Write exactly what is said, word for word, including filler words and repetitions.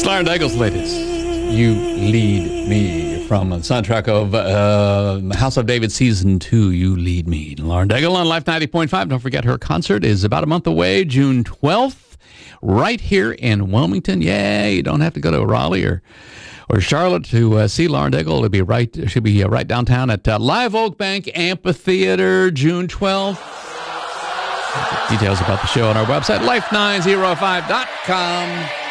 Lauren Daigle's latest, You Lead Me, from the soundtrack of uh, House of David Season two, You Lead Me. Lauren Daigle on Life ninety point five. Don't forget, her concert is about a month away, June twelfth, right here in Wilmington. Yeah, you don't have to go to Raleigh or or Charlotte to uh, see Lauren Daigle. It'll be right, she'll be uh, right downtown at uh, Live Oak Bank Amphitheater, June twelfth. Details about the show on our website, life nine oh five dot com.